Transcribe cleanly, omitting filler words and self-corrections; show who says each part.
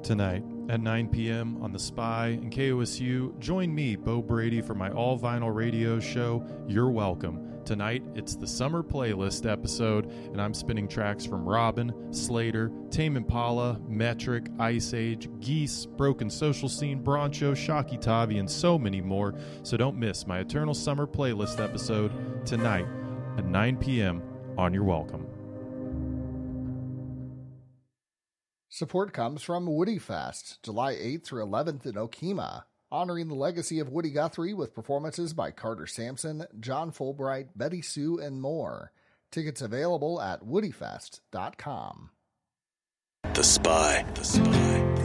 Speaker 1: Tonight at 9 p.m. on The Spy and KOSU, join me, Bo Brady, for my all-vinyl radio show, You're Welcome. Tonight, it's the Summer Playlist episode, and I'm spinning tracks from Robin, Slater, Tame Impala, Metric, Ice Age, Geese, Broken Social Scene, Broncho, Shocky Tavi, and so many more. So don't miss my Eternal Summer Playlist episode tonight at 9 p.m. on You're Welcome.
Speaker 2: Support comes from Woody Fest, July 8th through 11th in Okemah, honoring the legacy of Woody Guthrie with performances by Carter Sampson, John Fulbright, Betty Sue, and more. Tickets available at woodyfest.com.
Speaker 3: The Spy.